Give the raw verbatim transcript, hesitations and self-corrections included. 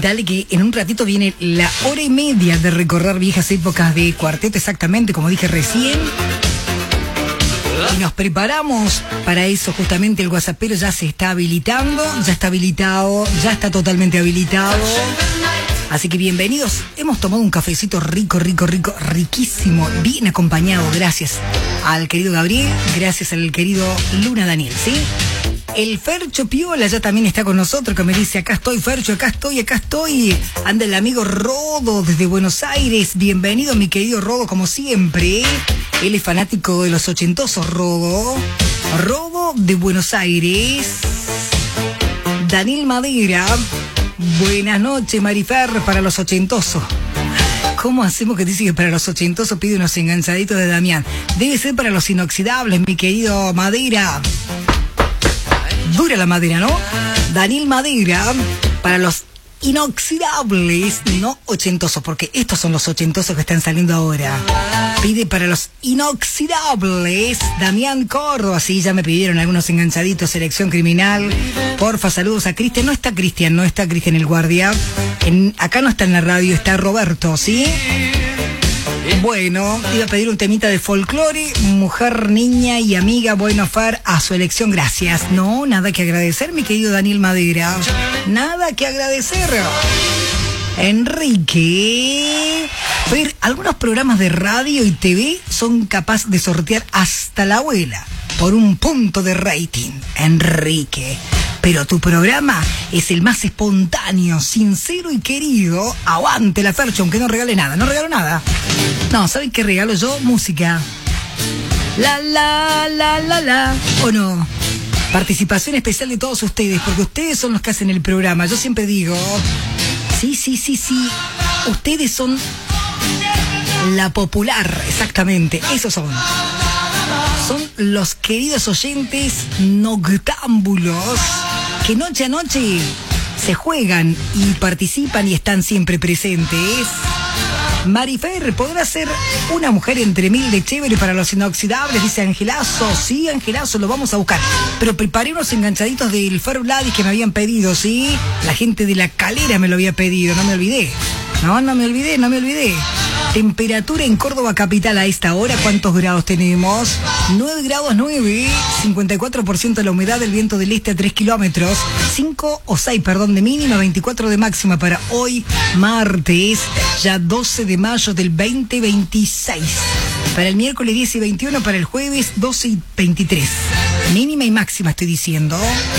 Dale que en un ratito viene la hora y media de recorrer viejas épocas de cuarteto, exactamente como dije recién. Y nos preparamos para eso, justamente el WhatsAppero ya se está habilitando, ya está habilitado, ya está totalmente habilitado. Así que bienvenidos, hemos tomado un cafecito rico, rico, rico, riquísimo, bien acompañado, gracias al querido Gabriel, gracias al querido Luna Daniel, ¿sí? El Fercho Piola ya también está con nosotros, que me dice, acá estoy Fercho, acá estoy, acá estoy. Anda el amigo Rodo desde Buenos Aires, bienvenido mi querido Rodo, como siempre. Él es fanático de los ochentosos, Rodo. Rodo de Buenos Aires. Daniel Madera, buenas noches Marifer, para los ochentosos. ¿Cómo hacemos que dice que para los ochentosos pide unos enganchaditos de Damián? Debe ser para los inoxidables, mi querido Madera. Dura la madera, ¿no? Daniel Madera, para los inoxidables, no ochentosos, porque estos son los ochentosos que están saliendo ahora. Pide para los inoxidables, Damián Córdoba, sí, ya me pidieron algunos enganchaditos, Selección Criminal. Porfa, saludos a Cristian. No está Cristian, no está Cristian el guardia. En, acá no está en la radio, está Roberto, ¿sí? Bueno, iba a pedir un temita de folclore, mujer, niña y amiga, bueno, Far, a su elección, gracias. No, nada que agradecer, mi querido Daniel Madera. Nada que agradecer. Enrique. Ver, algunos programas de radio y T V son capaces de sortear hasta la abuela por un punto de rating. Enrique. Pero tu programa es el más espontáneo, sincero y querido. Aguante la Fercho, aunque no regale nada. No regalo nada. No, ¿saben qué regalo yo? Música. La, la, la, la, la. ¿O no? Participación especial de todos ustedes, porque ustedes son los que hacen el programa. Yo siempre digo, sí, sí, sí, sí. Ustedes son la popular, exactamente. Esos son. Son los queridos oyentes noctámbulos que noche a noche se juegan y participan y están siempre presentes. Marifer, ¿podrá ser una mujer entre mil de chévere para los inoxidables? Dice Angelazo. Sí, Angelazo, lo vamos a buscar. Pero preparé unos enganchaditos del Fer Vladis que me habían pedido, ¿sí? La gente de La Calera me lo había pedido, no me olvidé. No, no me olvidé, no me olvidé. Temperatura en Córdoba capital a esta hora, ¿cuántos grados tenemos? nueve grados nueve, cincuenta y cuatro por ciento de la humedad, del viento del este a tres kilómetros, cinco o seis, perdón, de mínima, veinticuatro de máxima para hoy, martes, ya doce de mayo del veinte veintiséis. Para el miércoles diez y veintiuno, para el jueves doce y veintitrés. Mínima y máxima estoy diciendo.